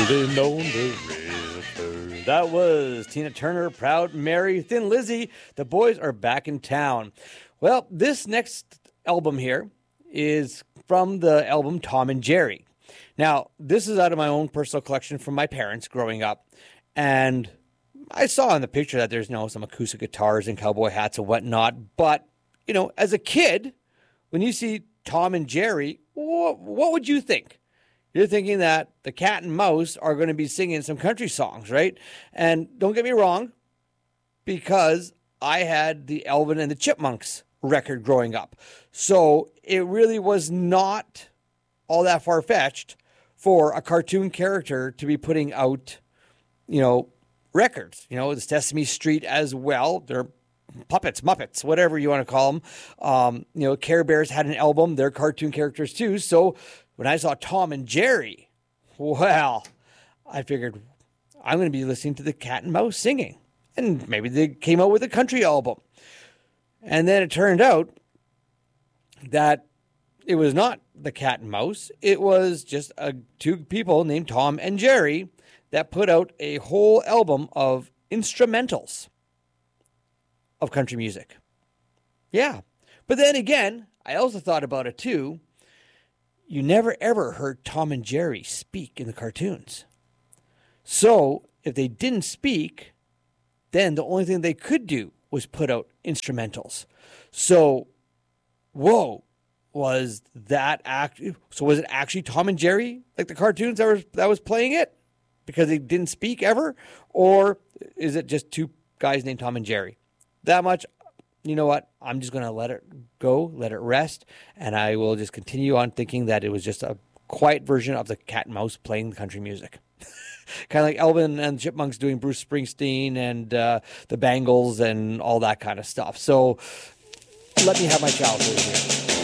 Rolling on the river. That was Tina Turner, Proud Mary, Thin Lizzy. The boys are back in town. Well, this next album here is from the album Tom and Jerry. Now, this is out of my own personal collection from my parents growing up. And I saw in the picture that there's, some acoustic guitars and cowboy hats and whatnot. But, as a kid, when you see Tom and Jerry, what would you think? You're thinking that the cat and mouse are going to be singing some country songs, right? And don't get me wrong, because I had the Alvin and the Chipmunks record growing up. So it really was not all that far-fetched for a cartoon character to be putting out, records. The Sesame Street as well. They're puppets, Muppets, whatever you want to call them. Care Bears had an album. They're cartoon characters too. So when I saw Tom and Jerry, well, I figured I'm going to be listening to the cat and mouse singing. And maybe they came out with a country album. And then it turned out that it was not the cat and mouse. It was just two people named Tom and Jerry that put out a whole album of instrumentals of country music. Yeah. But then again, I also thought about it too. You never ever heard Tom and Jerry speak in the cartoons. So if they didn't speak, then the only thing they could do was put out instrumentals. So, was that was it actually Tom and Jerry, like the cartoons that was playing it? Because they didn't speak ever? Or is it just two guys named Tom and Jerry? That much, you know what? I'm just going to let it go, let it rest, and I will just continue on thinking that it was just a quiet version of the cat and mouse playing country music. Kind of like Alvin and the Chipmunks doing Bruce Springsteen and the Bangles and all that kind of stuff. So let me have my childhood here.